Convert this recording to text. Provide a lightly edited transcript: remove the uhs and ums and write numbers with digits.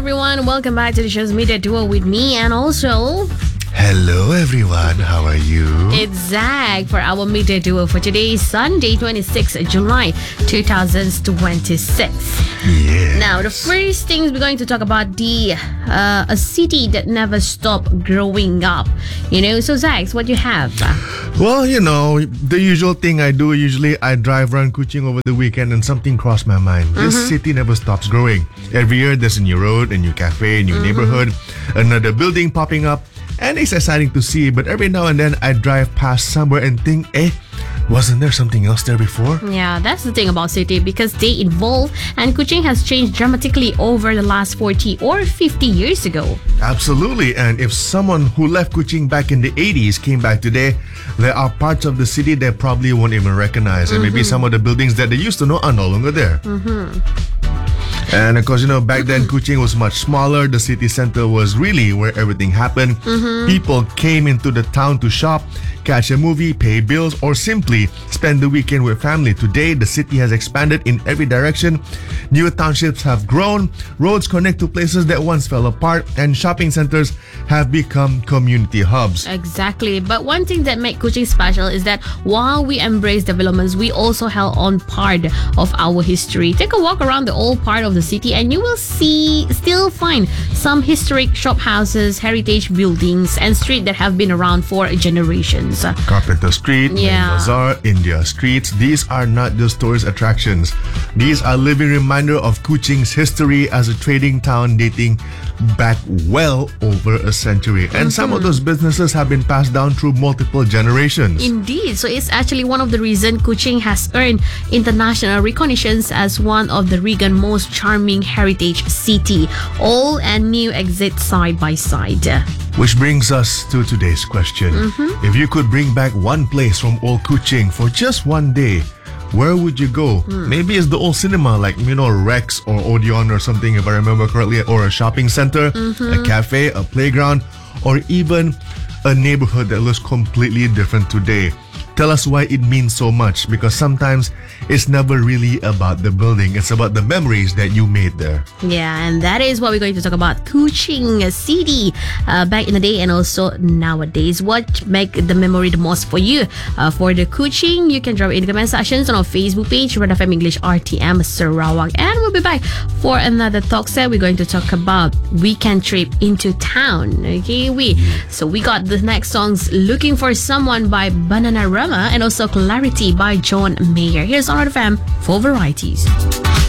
everyone. Welcome back to the show's Media Duo with me and also... Hello everyone, how are you? It's Zach for our Media Duo for today, Sunday, 26th July, 2026. Yes. Now, the first things we're going to talk about a city that never stopped growing up. So Zach, what do you have? Well, the usual thing I do, usually I drive around Kuching over the weekend and something crossed my mind. This city never stops growing. Every year there's a new road, a new cafe, a new neighborhood, another building popping up. And it's exciting to see, but every now and then I drive past somewhere and think, wasn't there something else there before? Yeah, that's the thing about city because they evolve and Kuching has changed dramatically over the last 40 or 50 years ago. Absolutely, and if someone who left Kuching back in the 80s came back today, there are parts of the city they probably won't even recognize, and maybe some of the buildings that they used to know are no longer there. And of course, back then Kuching was much smaller. The city center was really where everything happened. People came into the town to shop, catch a movie, pay bills, or simply spend the weekend with family. Today, the city has expanded in every direction. New townships have grown, roads connect to places that once fell apart, and shopping centers have become community hubs. Exactly. But one thing that makes Kuching special is that while we embrace developments, we also held on part of our history. Take a walk around the old part of the city and you will still find some historic shop houses, heritage buildings, and streets that have been around for generations. Carpenter Street, Main Bazaar, India Streets, these are not just tourist attractions. These are living reminder of Kuching's history as a trading town dating back well over a century. And some of those businesses have been passed down through multiple generations. Indeed. So it's actually one of the reasons Kuching has earned international recognitions as one of the region's most charming heritage city. Old and new exist side by side. Which brings us to today's question. If you could bring back one place from old Kuching for just one day, where would you go? Maybe it's the old cinema like, Rex or Odeon or something if I remember correctly, or a shopping center, a cafe, a playground, or even a neighborhood that looks completely different today. Tell us why it means so much, because sometimes it's never really about the building, it's about the memories that you made there. Yeah, and that is what we're going to talk about. Kuching City back in the day and also nowadays. What make the memory the most for you? For the Kuching, you can drop in the comment sections on our Facebook page, Red FM English RTM Sarawak. And we'll be back for another talk set. We're going to talk about weekend trip into town. Okay, so we got the next songs, Looking for Someone by Banana Rama and also Clarity by John Mayer. Here's on Red FM for varieties.